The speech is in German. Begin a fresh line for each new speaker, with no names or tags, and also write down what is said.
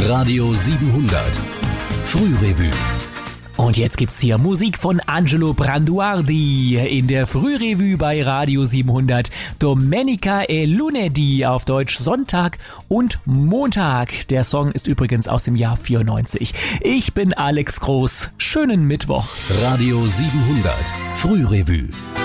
Radio 700. Frührevue.
Und jetzt gibt's hier Musik von Angelo Branduardi in der Frührevue bei Radio 700. Domenica e Lunedì, auf Deutsch Sonntag und Montag. Der Song ist übrigens aus dem Jahr 94. Ich bin Alex Groß. Schönen Mittwoch.
Radio 700. Frührevue.